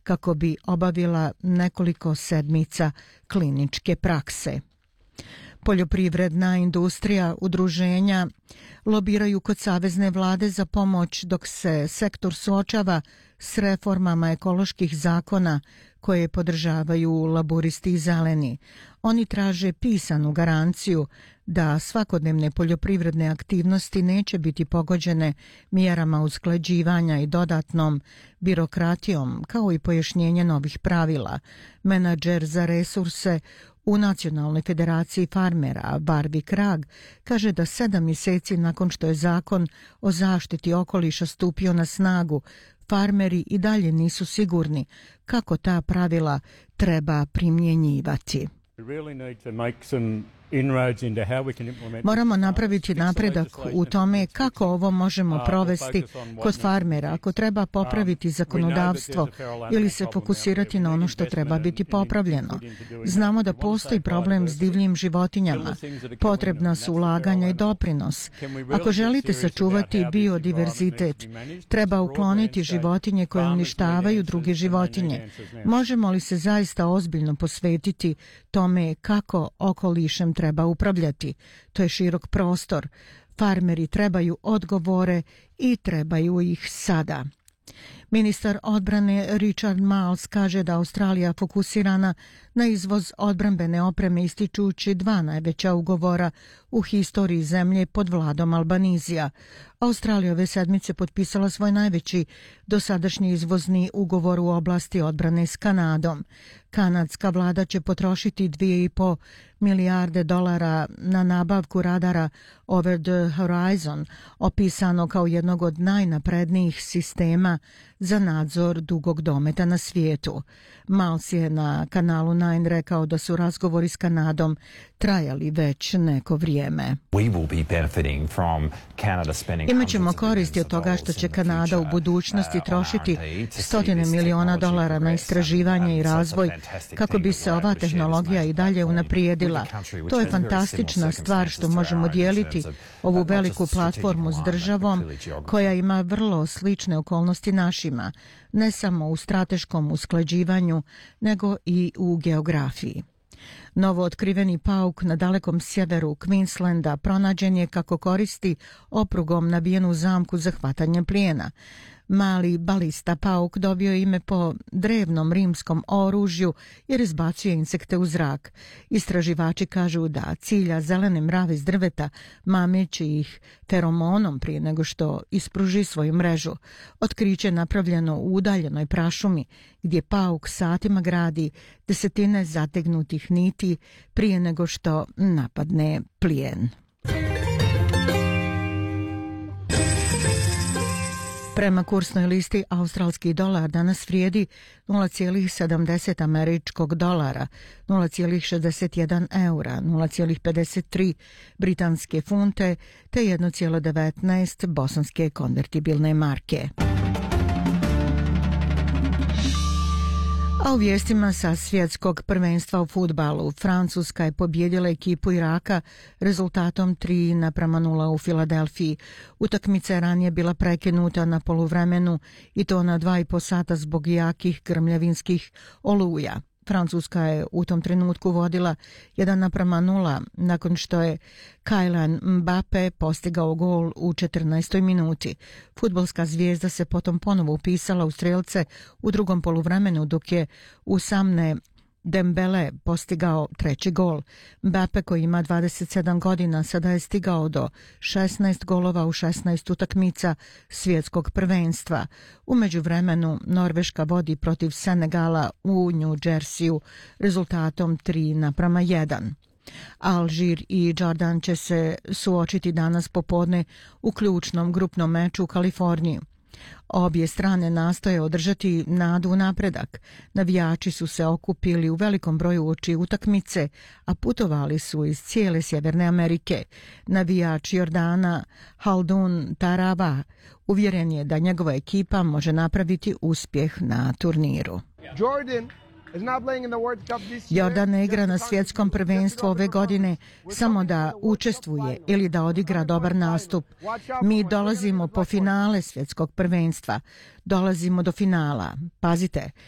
kako bi obavila nekoliko sedmica kliničke prakse. Poljoprivredna industrija, udruženja lobiraju kod savezne vlade za pomoć dok se sektor suočava s reformama ekoloških zakona koje podržavaju laburisti i zeleni. Oni traže pisanu garanciju da svakodnevne poljoprivredne aktivnosti neće biti pogođene mjerama usklađivanja i dodatnom birokratijom, kao i pojašnjenje novih pravila. Menadžer za resurse u Nacionalnoj federaciji farmera Barbie Krag kaže da 7 mjeseci nakon što je zakon o zaštiti okoliša stupio na snagu, farmeri i dalje nisu sigurni kako ta pravila treba primjenjivati. Moramo napraviti napredak u tome kako ovo možemo provesti kod farmera, ako treba popraviti zakonodavstvo ili se fokusirati na ono što treba biti popravljeno. Znamo da postoji problem s divljim životinjama, potrebna su ulaganja i doprinos. Ako želite sačuvati biodiverzitet, treba ukloniti životinje koje uništavaju druge životinje. Možemo li se zaista ozbiljno posvetiti tome kako okolišem treba upravljati? To je širok prostor. Farmeri trebaju odgovore i trebaju ih sada. Ministar odbrane Richard Marles kaže da Australija fokusirana na izvoz odbrambene opreme ističući 2 najveća ugovora u historiji zemlje pod vladom Albanizija. Australija ove sedmice potpisala svoj najveći dosadašnji izvozni ugovor u oblasti odbrane s Kanadom. Kanadska vlada će potrošiti $2,5 milijarde na nabavku radara Over the Horizon, opisano kao jednog od najnaprednijih sistema za nadzor dugog dometa na svijetu. Miles je na kanalu 9 rekao da su razgovori s Kanadom trajali već neko vrijeme. Imaćemo koristi od toga što će Kanada u budućnosti trošiti $100 miliona na istraživanje i razvoj kako bi se ova tehnologija i dalje unaprijedila. To je fantastična stvar što možemo dijeliti ovu veliku platformu s državom koja ima vrlo slične okolnosti našima, ne samo u strateškom usklađivanju, nego i u geografiji. Novo otkriveni pauk na dalekom sjeveru Queenslanda pronađen je kako koristi oprugom nabijenu zamku za hvatanje plijena. Mali balista pauk dobio ime po drevnom rimskom oružju jer izbacuje insekte u zrak. Istraživači kažu da cilja zelene mrave iz drveta, mameći ih feromonom prije nego što ispruži svoju mrežu. Otkriće je napravljeno u udaljenoj prašumi gdje pauk satima gradi desetine zategnutih niti prije nego što napadne plijen. Prema kursnoj listi, australski dolar danas vrijedi 0,70 američkog dolara, 0,61 eura, 0,53 britanske funte te 1,19 bosanske konvertibilne marke. A u vijestima sa svjetskog prvenstva u fudbalu, Francuska je pobijedila ekipu Iraka rezultatom 3:0 u Filadelfiji. Utakmica je ranije bila prekinuta na poluvremenu i to na 2,5 sata zbog jakih grmljavinskih oluja. Francuska je u tom trenutku vodila 1:0 nakon što je Kylian Mbappe postigao gol u 14. minuti. Fudbalska zvijezda se potom ponovo upisala u strelce u drugom poluvremenu dok je Ousmane Dembele postigao treći gol. Mbappe koji ima 27 godina sada je stigao do 16 golova u 16 utakmica svjetskog prvenstva. U međuvremenu Norveška vodi protiv Senegala u New Jerseyu rezultatom 3:1. Alžir i Jordan će se suočiti danas popodne u ključnom grupnom meču u Kaliforniji. Obje strane nastoje održati nadu u napredak. Navijači su se okupili u velikom broju uoči utakmice, a putovali su iz cijele Sjeverne Amerike. Navijač Jordana Haldun Tarava uvjeren je da njegova ekipa može napraviti uspjeh na turniru. Jordan ne igra na svjetskom prvenstvu ove godine samo da učestvuje ili da odigra dobar nastup. Mi dolazimo po finale svjetskog prvenstva. Dolazimo do finala. Pazite,